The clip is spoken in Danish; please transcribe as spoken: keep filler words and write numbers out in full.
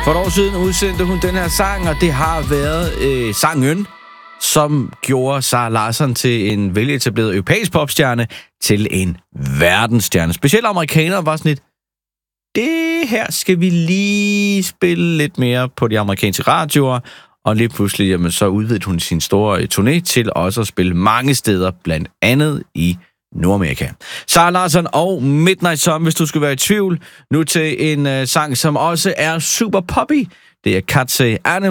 For et år siden udsendte hun den her sang, og det har været øh, sangen, som gjorde Sara Larsson til en veletableret europæisk popstjerne til en verdensstjerne. Specielt amerikanere var sådan lidt, det her skal vi lige spille lidt mere på de amerikanske radioer, og lige pludselig jamen, så udvidede hun sin store turné til også at spille mange steder, blandt andet i Nordamerika. Sara Larsson og Midnight Sun, hvis du skulle være i tvivl. Nu til en uh, sang, som også er super poppy. Det er Katsé Animal.